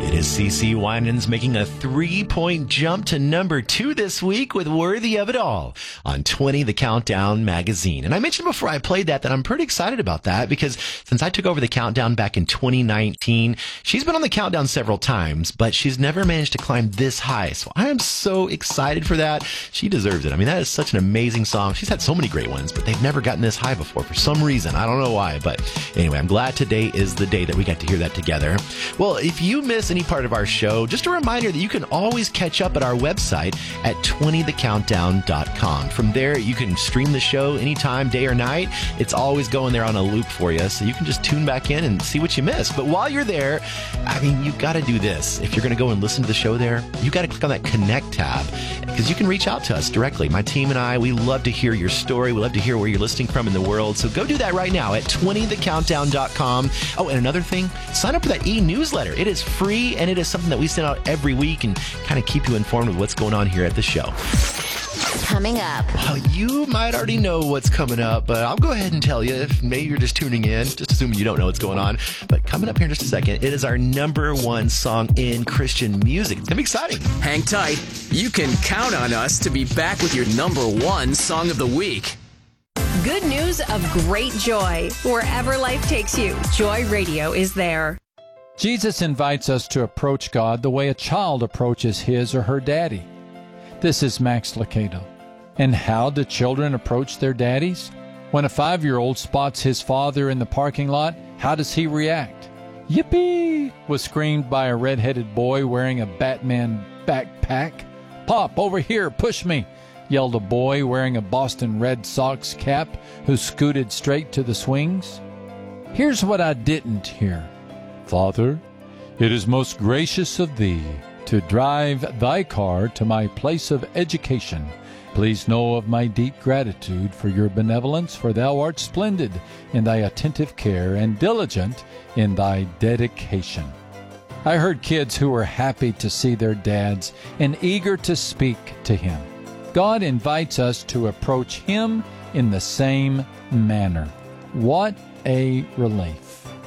It is CeCe Winans making a 3-point jump to number 2 this week with Worthy of It All on 20 The Countdown magazine. And I mentioned before I played that I'm pretty excited about that because since I took over the countdown back in 2019, she's been on the countdown several times, but she's never managed to climb this high. So I am so excited for that. She deserves it. I mean, that is such an amazing song. She's had so many great ones, but they've never gotten this high before for some reason. I don't know why, but anyway, I'm glad today is the day that we got to hear that together. Well, if you miss any part of our show, just a reminder that you can always catch up at our website at 20thecountdown.com. From there, you can stream the show anytime, day or night. It's always going there on a loop for you, so you can just tune back in and see what you missed. But while you're there, I mean, you've got to do this. If you're going to go and listen to the show there, you've got to click on that Connect tab because you can reach out to us directly. My team and I, we love to hear your story. We love to hear where you're listening from in the world. So go do that right now at 20thecountdown.com. Oh, and another thing, sign up for that e-newsletter. It is free, and it is something that we send out every week and kind of keep you informed of what's going on here at the show. Coming up. Well, you might already know what's coming up, but I'll go ahead and tell you. If maybe you're just tuning in, just assuming you don't know what's going on. But coming up here in just a second, it is our number 1 song in Christian music. It's going to be exciting. Hang tight. You can count on us to be back with your number 1 song of the week. Good news of great joy. Wherever life takes you, Joy Radio is there. Jesus invites us to approach God the way a child approaches his or her daddy. This is Max Lucado. And how do children approach their daddies? When a 5-year-old spots his father in the parking lot, how does he react? Yippee! Was screamed by a red-headed boy wearing a Batman backpack. Pop, over here, push me! Yelled a boy wearing a Boston Red Sox cap who scooted straight to the swings. Here's what I didn't hear. Father, it is most gracious of thee to drive thy car to my place of education. Please know of my deep gratitude for your benevolence, for thou art splendid in thy attentive care and diligent in thy dedication. I heard kids who were happy to see their dads and eager to speak to him. God invites us to approach him in the same manner. What a relief.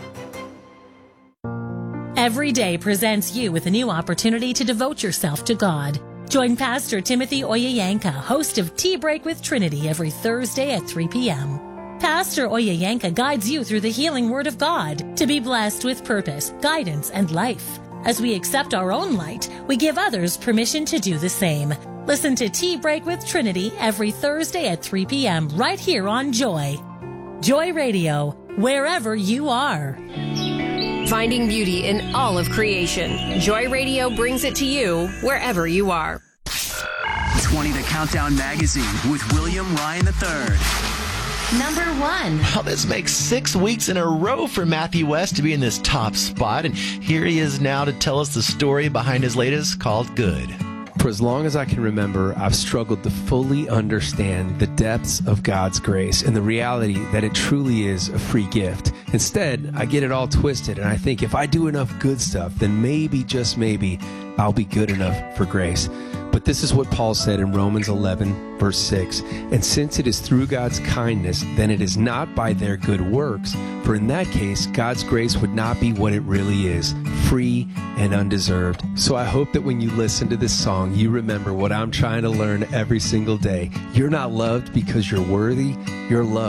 Every day presents you with a new opportunity to devote yourself to God. Join Pastor Timothy Oyeyanka, host of Tea Break with Trinity, every Thursday at 3 p.m. Pastor Oyeyanka guides you through the healing Word of God to be blessed with purpose, guidance, and life. As we accept our own light, we give others permission to do the same. Listen to Tea Break with Trinity every Thursday at 3 p.m. right here on Joy. Joy Radio, wherever you are. Finding beauty in all of creation. Joy Radio brings it to you wherever you are. 20 The Countdown magazine with William Ryan III. Number 1. Well, this makes 6 weeks in a row for Matthew West to be in this top spot. And here he is now to tell us the story behind his latest called Good. For as long as I can remember, I've struggled to fully understand the depths of God's grace and the reality that it truly is a free gift. Instead, I get it all twisted, and I think if I do enough good stuff, then maybe, just maybe, I'll be good enough for grace. But this is what Paul said in Romans 11, verse 6. And since it is through God's kindness, then it is not by their good works. For in that case, God's grace would not be what it really is, free and undeserved. So I hope that when you listen to this song, you remember what I'm trying to learn every single day. You're not loved because you're worthy. You're loved